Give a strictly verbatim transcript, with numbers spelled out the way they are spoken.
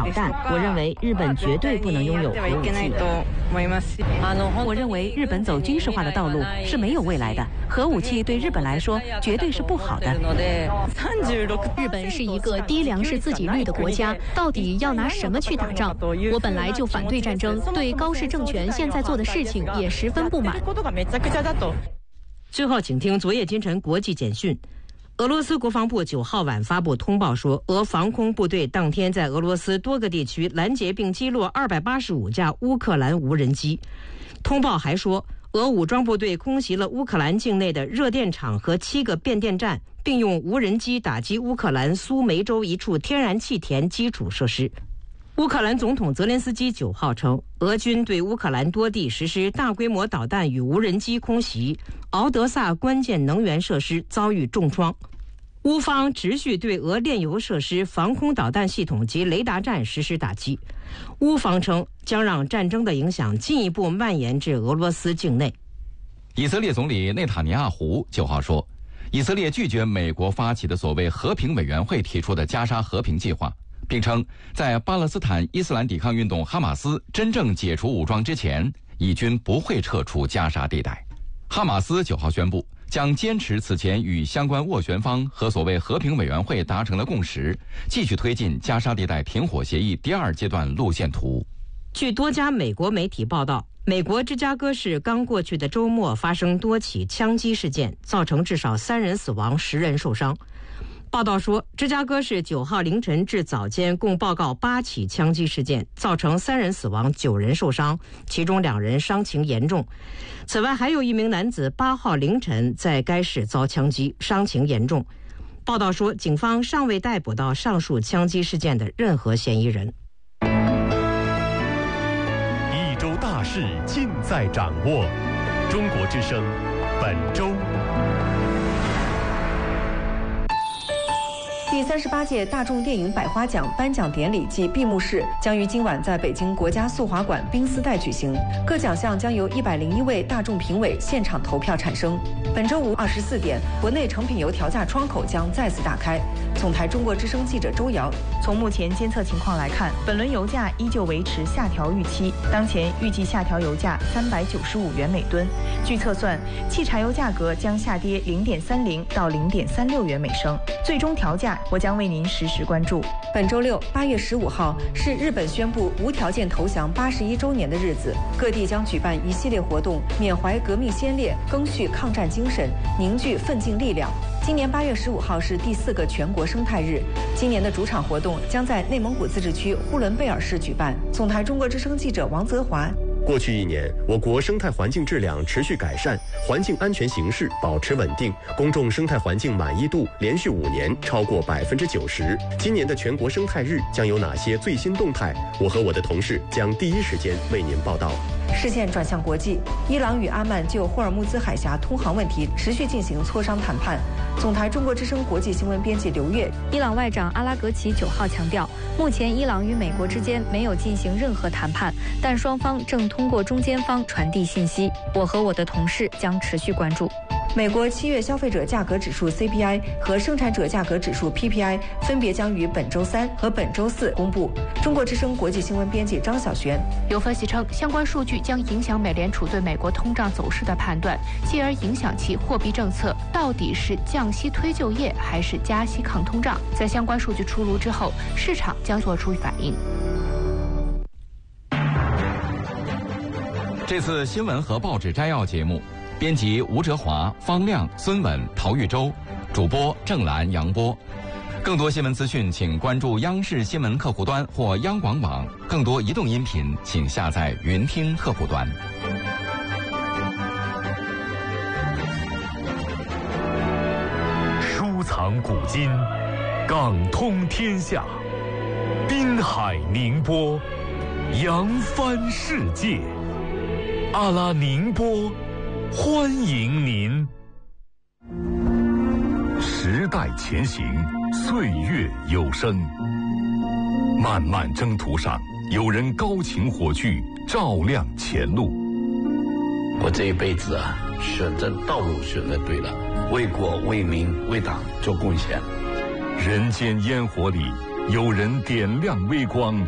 弹，我认为日本绝对不能拥有核武器。 我认为日本走军事化的道路是没有未来的，核武器对日本来说绝对是不好的。 日本是一个低粮食自给率的国家，到底要拿什么去打仗？我本来就反对战争，对高市政权现在做的事情也十分不满。 最后，请听昨夜今晨国际简讯。俄罗斯国防部九号晚发布通报说，俄防空部队当天在俄罗斯多个地区拦截并击落二百八十五架乌克兰无人机。通报还说，俄武装部队空袭了乌克兰境内的热电厂和七个变电站，并用无人机打击乌克兰苏梅州一处天然气田基础设施。乌克兰总统泽连斯基九号称，俄军对乌克兰多地实施大规模导弹与无人机空袭，敖德萨关键能源设施遭遇重创。乌方持续对俄炼油设施、防空导弹系统及雷达站实施打击。乌方称将让战争的影响进一步蔓延至俄罗斯境内。 以色列总理内塔尼亚胡九号说，以色列拒绝美国发起的所谓和平委员会提出的加沙和平计划，并称在巴勒斯坦伊斯兰抵抗运动哈马斯真正解除武装之前，以军不会撤出加沙地带。哈马斯九号宣布将坚持此前与相关斡旋方和所谓和平委员会达成的共识，继续推进加沙地带停火协议第二阶段路线图。 据多家美国媒体报道，美国芝加哥市刚过去的周末发生多起枪击事件，造成至少三人死亡、十人受伤。报道说，芝加哥市九号凌晨至早间共报告八起枪击事件，造成三人死亡、九人受伤，其中两人伤情严重。此外，还有一名男子八号凌晨在该市遭枪击，伤情严重。报道说，警方尚未逮捕到上述枪击事件的任何嫌疑人。 一周大事尽在掌握，中国之声本周。 第三十八届大众电影百花奖颁奖典礼暨闭幕式将于今晚在北京国家速滑馆冰丝带举行，各奖项将由一百零一位大众评委现场投票产生。本周五二十四点，国内成品油调价窗口将再次打开。总台中国之声记者周瑶， 从目前监测情况来看，本轮油价依旧维持下调预期，当前预计下调油价三百九十五元每吨。据测算，汽柴油价格将下跌零点三零到零点三六元每升，最终调价我将为您实时关注。 本周六八月十五号是日本宣布无条件投降八十一周年的日子，各地将举办一系列活动，缅怀革命先烈，赓续抗战精神，凝聚奋进力量。今年八月十五号是第四个全国生态日，今年的主场活动将在内蒙古自治区呼伦贝尔市举办。总台中国之声记者王泽华。 过去一年，我国生态环境质量持续改善，环境安全形势保持稳定，公众生态环境满意度连续五年超过百分之九十。今年的全国生态日将有哪些最新动态？我和我的同事将第一时间为您报道。 视线转向国际，伊朗与阿曼就霍尔木兹海峡通航问题持续进行磋商谈判。总台中国之声国际新闻编辑刘月， 伊朗外长阿拉格齐九号强调，目前伊朗与美国之间没有进行任何谈判，但双方正通过中间方传递信息。我和我的同事将持续关注。 美国七月消费者价格指数 C P I 和生产者价格指数 P P I 分别将于本周三和本周四公布。中国之声国际新闻编辑张小璇。 有分析称，相关数据将影响美联储对美国通胀走势的判断，继而影响其货币政策到底是降息推就业还是加息抗通胀。在相关数据出炉之后，市场将做出反应。 这次新闻和报纸摘要节目，编辑吴哲华、方亮、孙稳、陶玉洲，主播郑兰、杨波。更多新闻资讯，请关注央视新闻客户端或央广网。更多移动音频，请下载云听客户端。 收藏古今，港通天下，滨海宁波，扬帆世界。阿拉宁波，欢迎您。时代前行，岁月有声。漫漫征途上，有人高擎火炬，照亮前路。 我这一辈子啊，选择道路选择对了，为国为民为党做贡献。 人间烟火里，有人点亮微光。